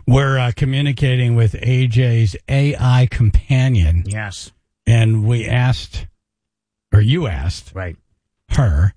We're communicating with AJ's AI companion. Yes. And we asked, or you asked, right, her,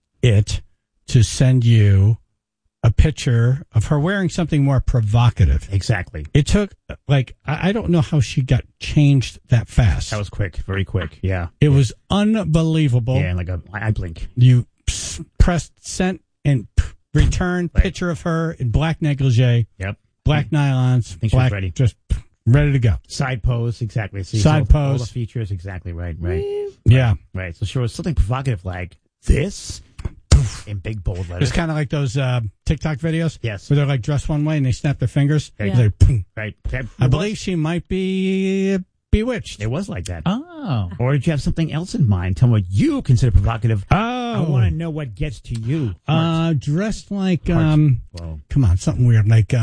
to send you a picture of her wearing something more provocative. Exactly. It took, I don't know how she got changed that fast. That was quick, very quick, yeah. It was unbelievable. Yeah, like an eye blink. You pressed sent and return picture of her in black negligee. Yep. Black nylons. I think black, she's ready. Just ready to go. Side pose, exactly. See, Side pose. All the features, exactly, right. Yeah. Right, so she was something provocative like this in big bold letters. It's kind of like those TikTok videos. Yes. Where they're like dressed one way and they snap their fingers. Yeah. Right. I believe she might be bewitched. It was like that. Oh. Or did you have something else in mind? Tell me what you consider provocative. Oh. I want to know what gets to you. Dressed like, come on, something weird. Like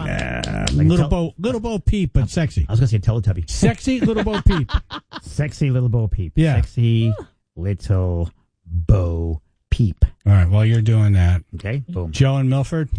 Little Bo Peep, but sexy. I was going to say Teletubby. Sexy Little Bo Peep. Sexy Little Bo Peep. Yeah. Sexy Little Bo Peep. All right, while you're doing that. Okay, boom. Joe and Milford.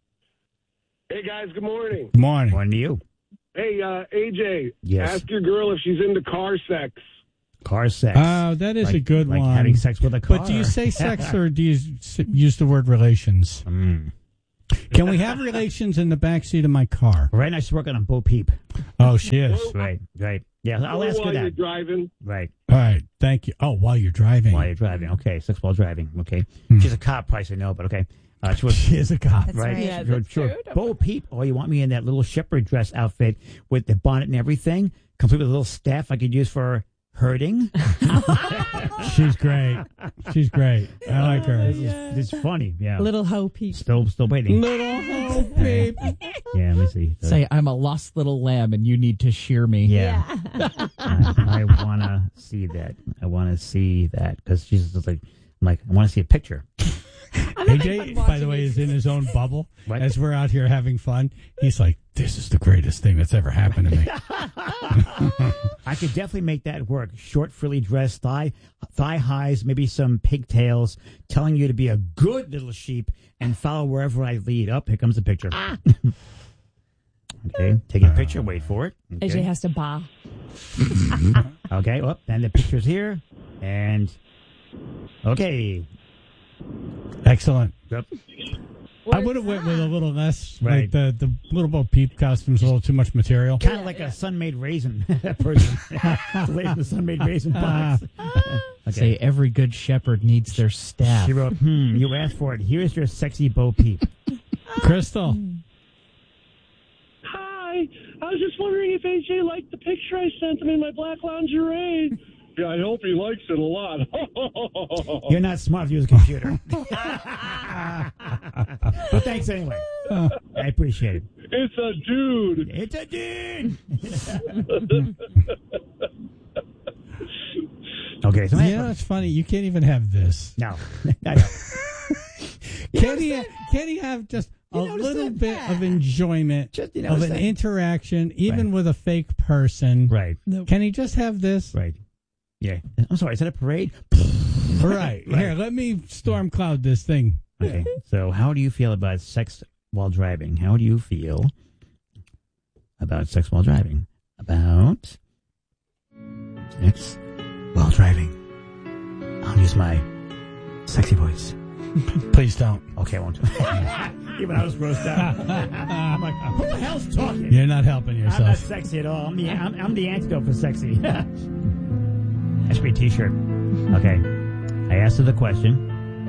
Hey, guys, good morning. Good morning. Morning to you. Hey, AJ, Yes. ask your girl if she's into car sex. Car sex. Oh, that is a good like one. Having sex with a car. But do you say sex or do you use the word relations? Can we have relations in the backseat of my car? Right now she's working on Bo Peep. Oh, she is. Right. Yeah, I'll ask her while that. you're driving. Right. All right, thank you. Oh, while you're driving. While you're driving. Okay, sex while driving. Okay. She's a cop, price I know, but okay. She is a cop. That's right. right. Sure, sure. Bo Peep. Oh, you want me in that little shepherd dress outfit with the bonnet and everything? Complete with a little staff I could use for herding? She's great. She's great. I like her. This is funny. Yeah. Little Ho Peep. Still waiting. Little Ho Peep. Yeah, let me see. Say, I'm a lost little lamb and you need to shear me. Yeah. I want to see that. I want to see that because she's just like, I want to see a picture. AJ, by the way, is in his own bubble. What? As we're out here having fun, he's like, this is the greatest thing that's ever happened to me. I could definitely make that work. Short, frilly dress, thigh highs, maybe some pigtails, telling you to be a good little sheep and follow wherever I lead. Up, here comes the picture. Okay, taking a picture. Wait for it. Okay. AJ has to bow. Okay, well, and the picture's here. And, okay. Excellent. Yep. I would have went with a little less. Right. Like the Little Bo Peep costume's a little too much material. Kind of like a sun-made raisin person. Late in the sun-made raisin box. Okay. Say, every good shepherd needs their staff. She wrote, you asked for it. Here's your sexy Bo Peep. Crystal. Hi, I was just wondering if AJ liked the picture I sent him in my black lingerie. Yeah, I hope he likes it a lot. You're not smart if you use a computer. But thanks anyway. I appreciate it. It's a dude. It's a dude. Okay, so You know, it's funny. You can't even have this. No. I know. Can he have just a little bit of enjoyment Just, of an that. interaction, even Right. with a fake person? Right. Can he just have this? Right. Yeah. I'm sorry, is that a parade? Right. Here, let me storm cloud this thing. Okay. So how do you feel about sex while driving? How do you feel about sex while driving? About sex while driving. I'll use my sexy voice. Please don't. Okay, I won't. Even I was grossed out. I'm like, who the hell's talking? You're not helping I'm not yourself. sexy at all. I'm the antidote for sexy. That should be a t-shirt. Okay. I asked her the question.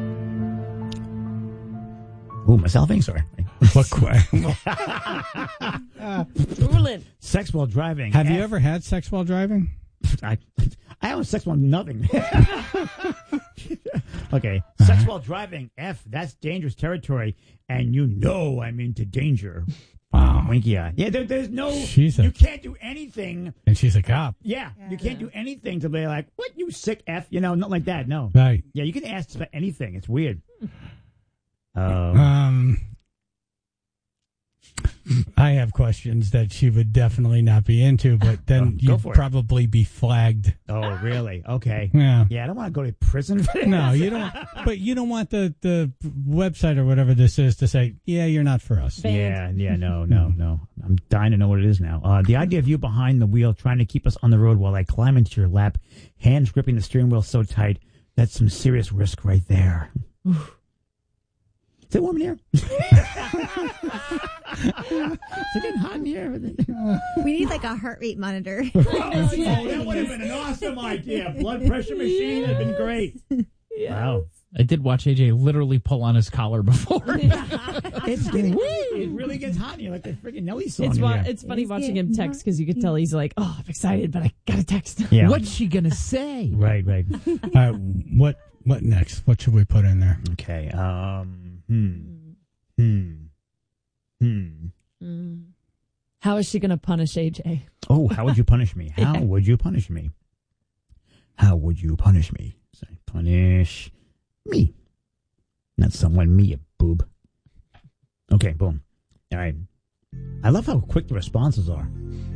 Ooh, myself, sorry. What question? Drooling. Sex while driving. Have you ever had sex while driving? I have sex while nothing. Okay. Sex while driving. F, that's dangerous territory. And you know I'm into danger. Wow. Winky eye. Yeah, there's no... She's a- you can't do anything. And she's a cop. Yeah, you can't do anything to be like, what, you sick F? You know, not like that, no. Right. Yeah, you can ask about anything. It's weird. I have questions that she would definitely not be into, but then go you'd for it. probably be flagged. Oh, really? Okay. Yeah. Yeah, I don't want to go to prison for this. No, you don't. But you don't want the website or whatever this is to say, yeah, you're not for us. Yeah, no. I'm dying to know what it is now. The idea of you behind the wheel trying to keep us on the road while I climb into your lap, hands gripping the steering wheel so tight, that's some serious risk right there. Is it warm in here? Is it getting hot in here? We need like a heart rate monitor. Oh, that would have been an awesome idea. Blood pressure machine would have been great. Wow. I did watch AJ literally pull on his collar before. It really gets hot in here, like the freaking Nelly song. It's funny watching him text because you could tell he's like, oh, I'm excited, but I got to text. Yeah. What's she going to say? Right. What next? What should we put in there? Okay. How is she going to punish AJ? Oh, how would you punish me? How would you punish me? How would you punish me? Say, punish me. Not someone, me, you boob. Okay, boom. All right. I love how quick the responses are.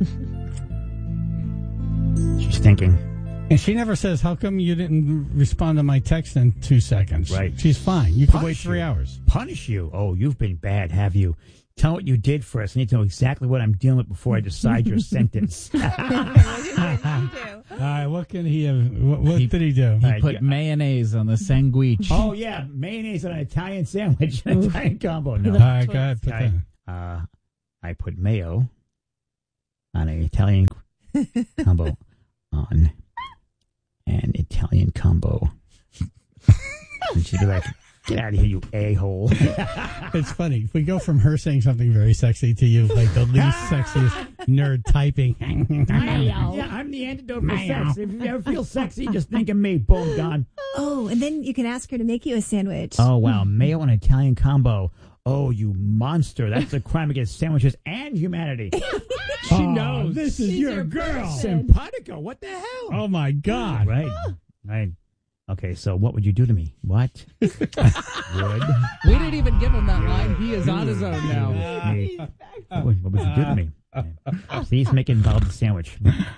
She's thinking. And she never says, how come you didn't respond to my text in 2 seconds? Right. She's fine. You can wait Punish 3 you. hours. Punish you. Oh, you've been bad, have you? Tell what you did for us. I need to know exactly what I'm dealing with before I decide your sentence. All right, what can he have? What did he do? All right, Put mayonnaise on the sandwich. Oh, yeah. Mayonnaise on an Italian sandwich. An Italian combo. No. All right, go ahead. Put Okay. that. I put mayo on an Italian combo on an Italian combo. And she'd be like, get out of here, you a-hole. It's funny. If we go from her saying something very sexy to you, like the least sexiest nerd typing. Yeah, I'm the antidote for sex. If you ever feel sexy, just think of me. Boom, gone. Oh, and then you can ask her to make you a sandwich. Oh, wow. Mayo and Italian combo. Oh, you monster. That's a crime against sandwiches and humanity. She knows. This is your girl. Simpatico. What the hell? Oh, my God. Right. Okay, so what would you do to me? What? We didn't even give him that line. He is on his own now. What would you do to me? Please make it involve the sandwich.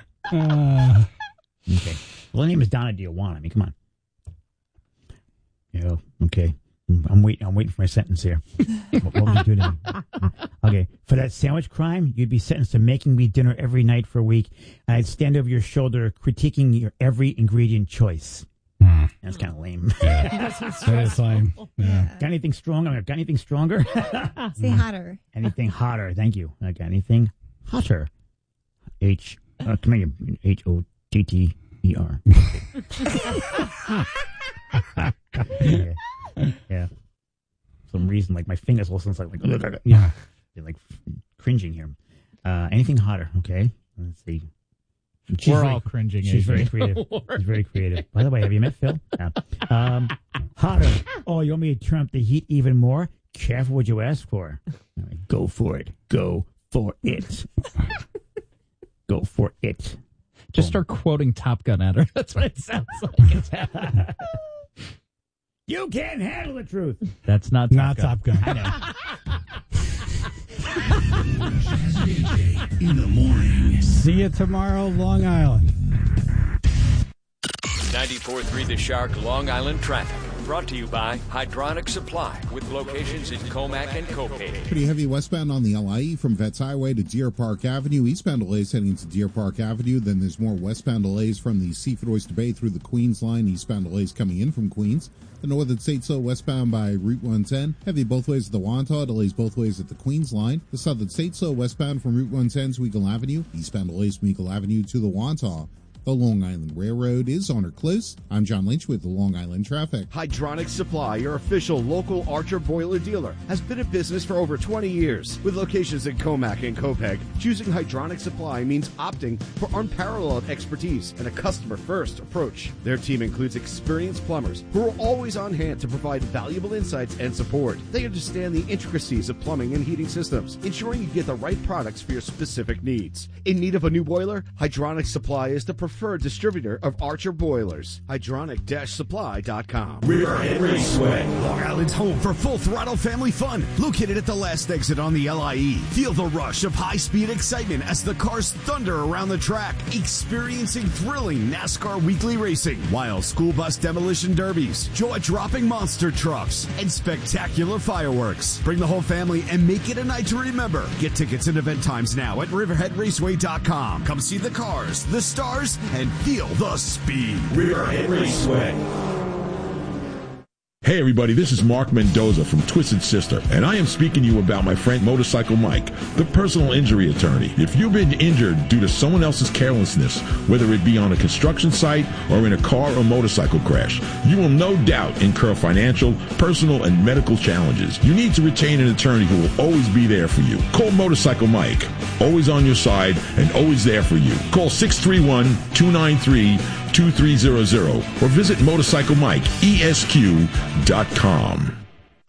Okay. Well, her name is Donna Diawana. I mean, come on. Yeah, okay. I'm waiting for my sentence here. What would you do to me? Okay. For that sandwich crime, you'd be sentenced to making me dinner every night for a week, and I'd stand over your shoulder critiquing your every ingredient choice. That's kind of lame. That is lame. Yeah. Got anything strong? Got anything stronger? Say hotter. Anything hotter? Thank you. I got anything hotter? Come here, H-O-T-T-E-R. Yeah. For some reason, like my fingers will sound like yeah, they're like cringing here. Anything hotter? Okay. Let's see. We're all cringing. She's AJ. very creative. She's very creative. By the way, have you met Phil? Yeah. Hotter. Oh, you want me to turn up the heat even more? Careful what you ask for. All right, go for it. Go for it. Go for it. Just start quoting Top Gun at her. That's what it sounds like. You can't handle the truth. That's not Top Gun. I know. In the morning. See you tomorrow, Long Island. 94.3 The Shark, Long Island traffic. Brought to you by Hydronic Supply with locations in Comac and Copay. Pretty heavy westbound on the LIE from Vets Highway to Deer Park Avenue. Eastbound delays heading to Deer Park Avenue. Then there's more westbound delays from the Seaford Oyster Bay through the Queens line. Eastbound delays coming in from Queens. The Northern State Slow westbound by Route 110. Heavy both ways at the Wantagh. Delays both ways at the Queens line. The Southern State Slow westbound from Route 110 to Eagle Avenue. Eastbound delays from Eagle Avenue to the Wantagh. The Long Island Railroad is on or close. I'm John Lynch with the Long Island Traffic. Hydronic Supply, your official local Archer boiler dealer, has been in business for over 20 years. With locations in Comac and Copeg, choosing Hydronic Supply means opting for unparalleled expertise and a customer-first approach. Their team includes experienced plumbers who are always on hand to provide valuable insights and support. They understand the intricacies of plumbing and heating systems, ensuring you get the right products for your specific needs. In need of a new boiler? Hydronic Supply is the preferred preferred distributor of Archer boilers. Hydronic-supply.com. Riverhead Raceway, Long Island's home for full throttle family fun. Located at the last exit on the LIE. Feel the rush of high-speed excitement as the cars thunder around the track. Experiencing thrilling NASCAR weekly racing, wild school bus demolition derbies, jaw-dropping monster trucks, and spectacular fireworks. Bring the whole family and make it a night to remember. Get tickets and event times now at riverheadraceway.com. Come see the cars, the stars, and feel the speed. Riverhead Raceway. Hey everybody, this is Mark Mendoza from Twisted Sister, and I am speaking to you about my friend Motorcycle Mike, the personal injury attorney. If you've been injured due to someone else's carelessness, whether it be on a construction site or in a car or motorcycle crash, you will no doubt incur financial, personal, and medical challenges. You need to retain an attorney who will always be there for you. Call Motorcycle Mike, always on your side and always there for you. Call 631-293-2300 or visit MotorcycleMikeESQ.com.